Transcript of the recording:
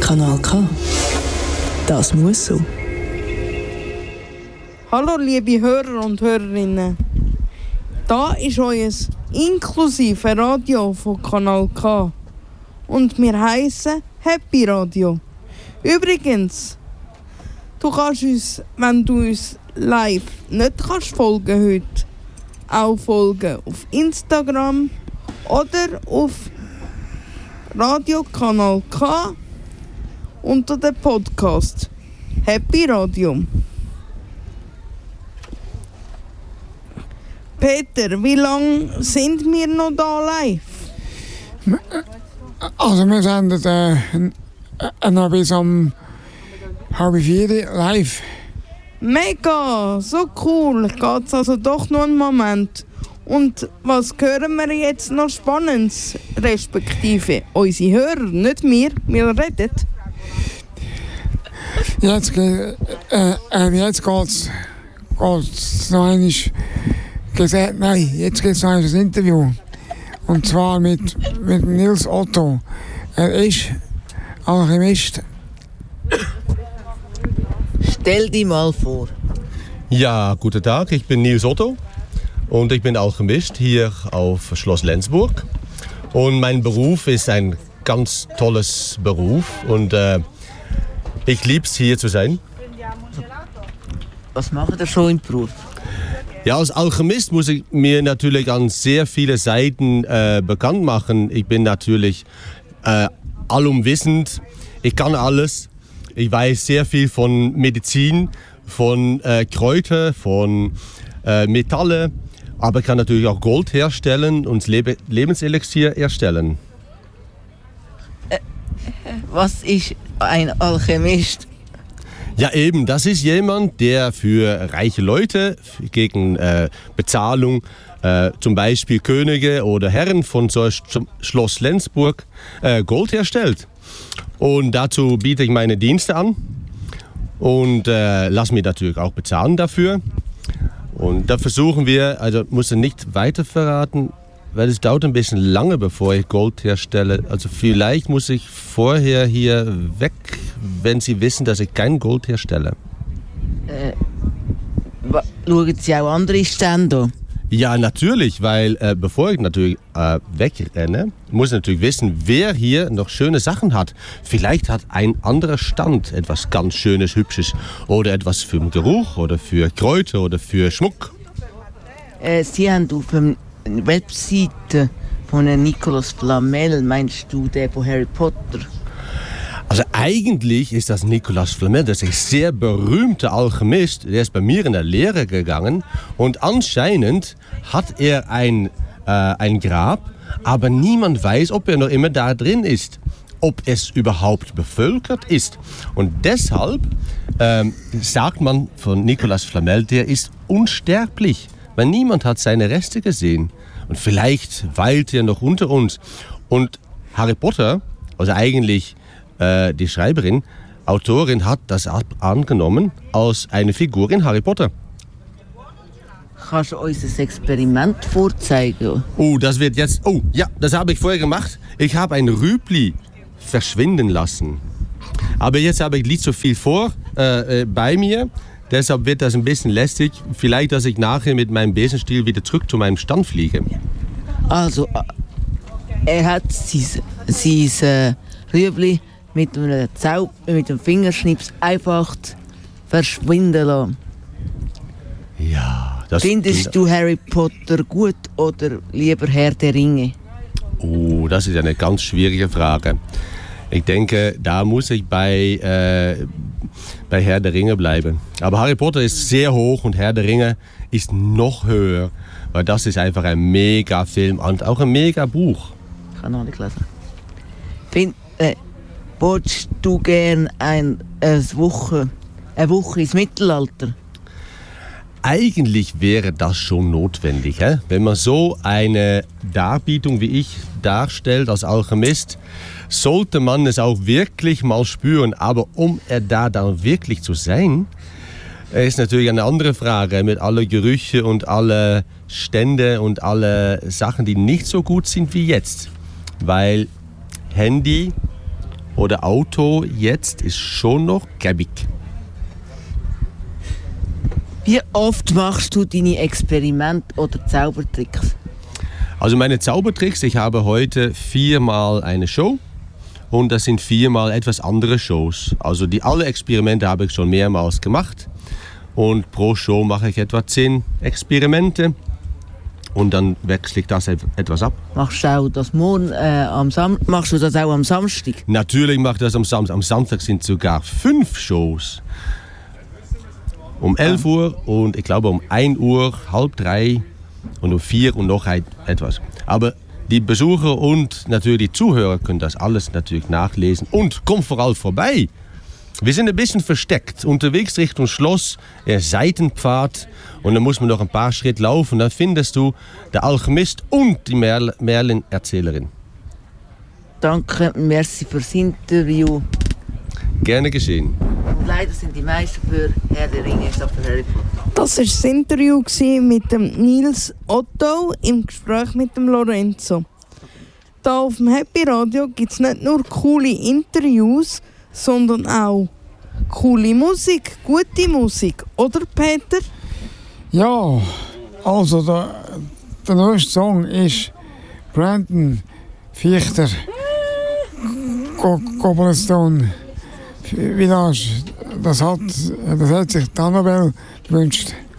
Kanal K. Das muss so. Hallo liebe Hörer und Hörerinnen. Da ist euer inklusive Radio von Kanal K. Und wir heissen Happy Radio. Übrigens, du kannst uns, wenn du uns live nicht kannst folgen heute, auch folgen auf Instagram oder auf Radio Kanal K unter dem Podcast Happy Radio. Peter, wie lange sind wir noch da live? Also wir sind noch bis um 3:30 live. Mega, so cool. Geht's also doch noch einen Moment. Und was hören wir jetzt noch Spannendes? Respektive unsere Hörer, nicht wir reden. Jetzt geht's noch einmal gesagt, nein, jetzt geht's noch ein Interview. Und zwar mit Nils Otto. Er ist Alchemist. Stell dich mal vor. Ja, guten Tag, ich bin Nils Otto und ich bin Alchemist hier auf Schloss Lenzburg. Und mein Beruf ist ein ganz tolles Beruf und ich liebe es, hier zu sein. Was macht ihr so im Beruf? Ja, als Alchemist muss ich mir natürlich an sehr viele Seiten bekannt machen. Ich bin natürlich allumwissend, ich kann alles. Ich weiß sehr viel von Medizin, von Kräutern, von Metalle, aber ich kann natürlich auch Gold herstellen und Lebenselixier erstellen. Was ist ein Alchemist? Ja eben, das ist jemand, der für reiche Leute gegen Bezahlung, zum Beispiel Könige oder Herren von Schloss Lenzburg, Gold herstellt. Und dazu biete ich meine Dienste an und lasse mich natürlich auch bezahlen dafür. Und da versuchen wir, also muss ich nicht weiter verraten, weil es dauert ein bisschen lange, bevor ich Gold herstelle. Also vielleicht muss ich vorher hier weg, wenn Sie wissen, dass ich kein Gold herstelle. Schauen Sie auch andere Stände an? Ja, natürlich, weil bevor ich natürlich wegrenne, muss ich natürlich wissen, wer hier noch schöne Sachen hat. Vielleicht hat ein anderer Stand etwas ganz Schönes, Hübsches oder etwas für den Geruch oder für Kräuter oder für Schmuck. Sie haben auf der Webseite von Nicolas Flamel, meinst du, der von Harry Potter? Also eigentlich ist das Nicolas Flamel, das ist ein sehr berühmter Alchemist. Der ist bei mir in der Lehre gegangen und anscheinend hat er ein Grab, aber niemand weiß, ob er noch immer da drin ist, ob es überhaupt bevölkert ist. Und deshalb sagt man von Nicolas Flamel, der ist unsterblich, weil niemand hat seine Reste gesehen. Und vielleicht weilt er noch unter uns. Und Harry Potter, also eigentlich die Schreiberin, Autorin, hat das angenommen als eine Figur in Harry Potter. Kannst du uns ein Experiment vorzeigen? Oh, das wird jetzt... Oh, ja, das habe ich vorher gemacht. Ich habe ein Rübli verschwinden lassen. Aber jetzt habe ich nicht so viel bei mir. Deshalb wird das ein bisschen lästig. Vielleicht, dass ich nachher mit meinem Besenstiel wieder zurück zu meinem Stand fliege. Also, er hat sein Rüebli mit dem Fingerschnips einfach verschwinden lassen. Ja, das... Findest du Harry Potter gut oder lieber Herr der Ringe? Oh, das ist eine ganz schwierige Frage. Ich denke, da muss ich bei Herr der Ringe bleiben. Aber Harry Potter ist sehr hoch und Herr der Ringe ist noch höher. Weil das ist einfach ein Mega-Film und auch ein Mega-Buch. Ich kann noch nicht lesen. Wolltest du gerne eine Woche ins Mittelalter? Eigentlich wäre das schon notwendig. Wenn man so eine Darbietung wie ich darstellt als Alchemist, sollte man es auch wirklich mal spüren. Aber um da dann wirklich zu sein, ist natürlich eine andere Frage mit allen Gerüchen und alle Stände und alle Sachen, die nicht so gut sind wie jetzt. Weil Handy oder Auto jetzt ist schon noch gäbig. Wie oft machst du deine Experimente oder Zaubertricks? Also meine Zaubertricks, ich habe heute 4-mal eine Show und das sind 4-mal etwas andere Shows. Also alle Experimente habe ich schon mehrmals gemacht und pro Show mache ich etwa 10 Experimente und dann wechsle ich das etwas ab. Machst du auch das morgen, machst du das auch am Samstag? Natürlich mache ich das am Samstag. Am Samstag sind sogar 5 Shows. Um 11 Uhr und ich glaube um 1 Uhr, halb 3 und um 4 und noch etwas. Aber die Besucher und natürlich die Zuhörer können das alles natürlich nachlesen und kommt vor allem vorbei. Wir sind ein bisschen versteckt, unterwegs Richtung Schloss, der Seitenpfad und dann muss man noch ein paar Schritte laufen. Dann findest du der Alchemist und die Merlin-Erzählerin. Danke, merci fürs Interview. Gerne geschehen. Und leider sind die meisten für Herr der Ringe statt für Harry Potter. Das war das Interview mit dem Nils Otto im Gespräch mit dem Lorenzo. Hier auf dem Happy Radio gibt es nicht nur coole Interviews, sondern auch coole Musik, gute Musik. Oder, Peter? Ja, also der neueste Song ist Brandon Fichter, Cobblestone Village. Das hat sich Annabelle gewünscht.